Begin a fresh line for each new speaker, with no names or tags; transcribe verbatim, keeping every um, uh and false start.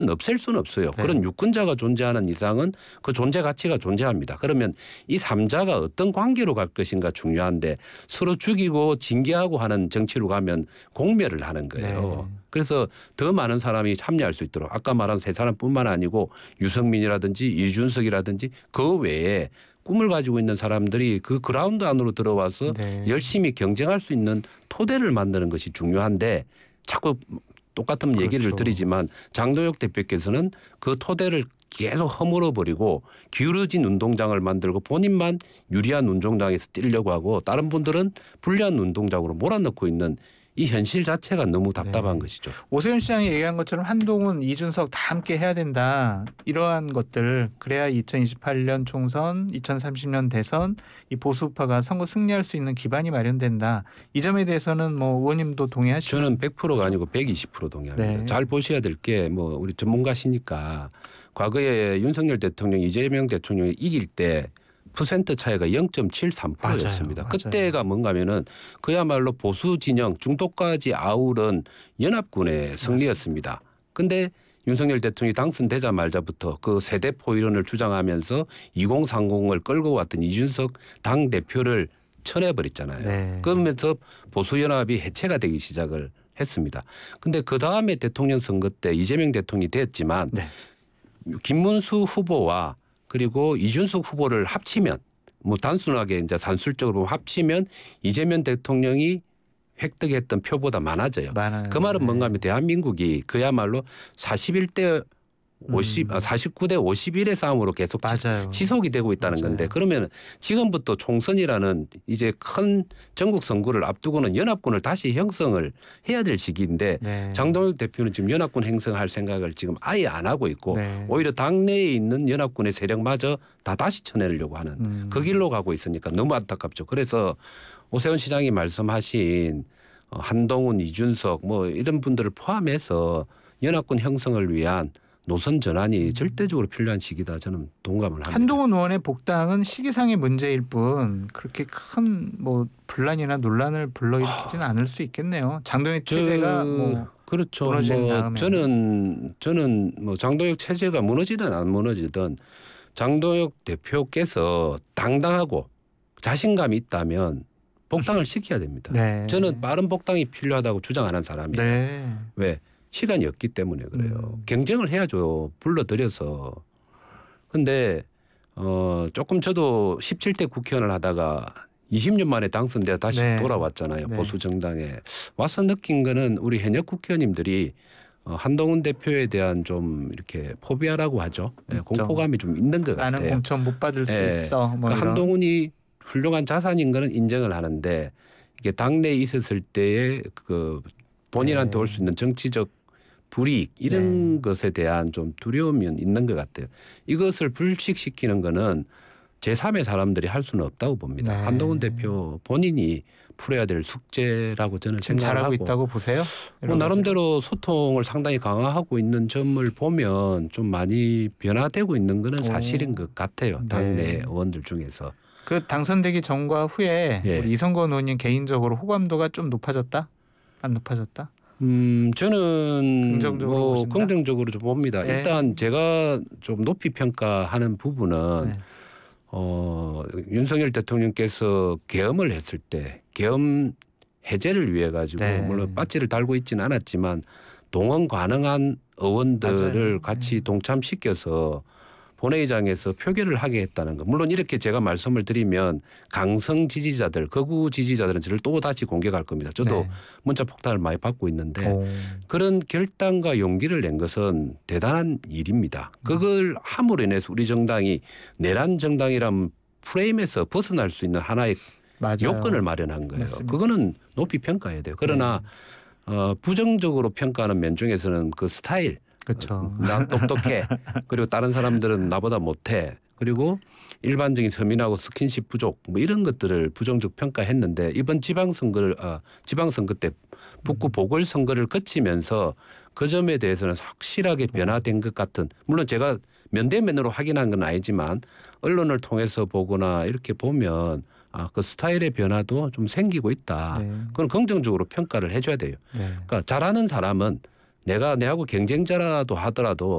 없앨 수는 없어요.
네.
그런 유권자가 존재하는 이상은 그 존재 가치가 존재합니다. 그러면 이 삼자가 어떤 관계로 갈 것인가 중요한데 서로 죽이고 징계하고 하는 정치로 가면 공멸을 하는 거예요.
네.
그래서 더 많은 사람이 참여할 수 있도록 아까 말한 세 사람뿐만 아니고 유승민이라든지 이준석이라든지 그 외에 꿈을 가지고 있는 사람들이 그 그라운드 안으로 들어와서
네.
열심히 경쟁할 수 있는 토대를 만드는 것이 중요한데 자꾸 똑같은
그렇죠.
얘기를 드리지만 장도혁 대표께서는 그 토대를 계속 허물어버리고 기울어진 운동장을 만들고 본인만 유리한 운동장에서 뛰려고 하고 다른 분들은 불리한 운동장으로 몰아넣고 있는 이 현실 자체가 너무 답답한
네.
것이죠.
오세훈 시장이 얘기한 것처럼 한동훈, 이준석 다 함께 해야 된다. 이러한 것들 그래야 이천이십팔 년 총선, 이천삼십 년 대선 이 보수파가 선거 승리할 수 있는 기반이 마련된다. 이 점에 대해서는 뭐 의원님도 동의하시죠?
저는 백 퍼센트가 아니고 백이십 퍼센트 동의합니다.
네.
잘 보셔야 될 게 뭐 우리 전문가시니까 과거에 윤석열 대통령, 이재명 대통령이 이길 때 퍼센트 차이가 영 점 칠삼 퍼센트였습니다.
맞아요.
그때가 뭔가 하면은 그야말로 보수 진영 중도까지 아우른 연합군의 승리였습니다. 그런데 윤석열 대통령이 당선되자 말자부터 그 세대 포이론을 주장하면서 이공삼공을 끌고 왔던 이준석 당대표를 쳐내버렸잖아요.
네.
그러면서 보수연합이 해체가 되기 시작을 했습니다. 그런데 그 다음에 대통령 선거 때 이재명 대통령이 됐지만
네.
김문수 후보와 그리고 이준석 후보를 합치면 뭐 단순하게 이제 산술적으로 합치면 이재명 대통령이 획득했던 표보다 많아져요.
많아요.
그 말은
네.
뭔가 하면 대한민국이 그야말로 사십일 대 오십,
음.
아, 사십구 대 오십일의 싸움으로 계속
맞아요.
지속이 되고 있다는
맞아요.
건데 그러면 지금부터 총선이라는 이제 큰 전국 선거를 앞두고는 연합군을 다시 형성을 해야 될 시기인데
네.
장동혁 대표는 지금 연합군 형성할 생각을 지금 아예 안 하고 있고
네.
오히려 당내에 있는 연합군의 세력마저 다 다시 쳐내려고 하는
음.
그 길로 가고 있으니까 너무 안타깝죠. 그래서 오세훈 시장이 말씀하신 한동훈, 이준석 뭐 이런 분들을 포함해서 연합군 형성을 위한 노선 전환이 절대적으로 필요한 시기다. 저는 동감을 합니다.
한동훈 의원의 복당은 시기상의 문제일 뿐 그렇게 큰 뭐 분란이나 논란을 불러일으키지는 않을 수 있겠네요. 장동혁 체제가 뭐
그렇죠.
무너진
뭐
다음에
저는 저는 뭐 장동혁 체제가 무너지든 안 무너지든 장동혁 대표께서 당당하고 자신감이 있다면 복당을 시켜야 됩니다.
네.
저는 빠른 복당이 필요하다고 주장하는 사람이에요.
네.
왜? 시간이 없기 때문에 그래요.
음.
경쟁을 해야죠. 불러들여서. 근데 어 조금 저도 십칠 대 국회의원을 하다가 이십 년 만에 당선되어 다시
네.
돌아왔잖아요.
네.
보수 정당에. 와서 느낀 거는 우리 현역 국회의원님들이 어, 한동훈 대표에 대한 좀 이렇게 포비아라고 하죠. 예,
있죠.
공포감이 좀 있는 것 같아요.
나는 공천 못 받을 수
예.
있어. 뭐
그러니까
이런.
한동훈이 훌륭한 자산인 거는 인정을 하는데 이게 당내에 있었을 때의 그 본인한테
네.
올 수 있는 정치적 불이익 이런
네.
것에 대한 좀 두려움이 있는 것 같아요. 이것을 불식시키는 거는 제삼의 사람들이 할 수는 없다고 봅니다.
네.
한동훈 대표 본인이 풀어야 될 숙제라고 저는
지금
생각을
잘하고
하고
있다고 보세요?
뭐 나름대로 소통을 상당히 강화하고 있는 점을 보면 좀 많이 변화되고 있는 것은 사실인
오.
것 같아요. 당내
네.
의원들 중에서.
그 당선되기 전과 후에
예.
우리 이성건 의원님 개인적으로 호감도가 좀 높아졌다? 안 높아졌다?
음 저는
긍정적으로
뭐
보신다?
긍정적으로 좀 봅니다.
네.
일단 제가 좀 높이 평가하는 부분은
네.
어 윤석열 대통령께서 계엄을 했을 때 계엄 해제를 위해 가지고
네.
물론 배지를 달고 있지는 않았지만 동원 가능한 의원들을
맞아요.
같이
네.
동참시켜서 본회의장에서 표결을 하게 했다는 거. 물론 이렇게 제가 말씀을 드리면 강성 지지자들, 극우 지지자들은 저를 또 다시 공격할 겁니다. 저도
네.
문자 폭탄을 많이 받고 있는데
오.
그런 결단과 용기를 낸 것은 대단한 일입니다. 그걸 함으로 인해서 우리 정당이 내란 정당이란 프레임에서 벗어날 수 있는 하나의
맞아요.
요건을 마련한 거예요.
맞습니다.
그거는 높이 평가해야 돼요. 그러나
네.
어, 부정적으로 평가하는 면 중에서는 그 스타일,
그렇죠.
난 똑똑해. 그리고 다른 사람들은 나보다 못해. 그리고 일반적인 서민하고 스킨십 부족 뭐 이런 것들을 부정적 평가했는데 이번 지방선거를 아, 지방선거 때 북구 보궐선거를 거치면서 그 점에 대해서는 확실하게 변화된 것 같은 물론 제가 면대면으로 확인한 건 아니지만 언론을 통해서 보거나 이렇게 보면 아, 그 스타일의 변화도 좀 생기고 있다.
네.
그건 긍정적으로 평가를 해줘야 돼요.
네.
그러니까 잘하는 사람은 내가 내하고 경쟁자라도 하더라도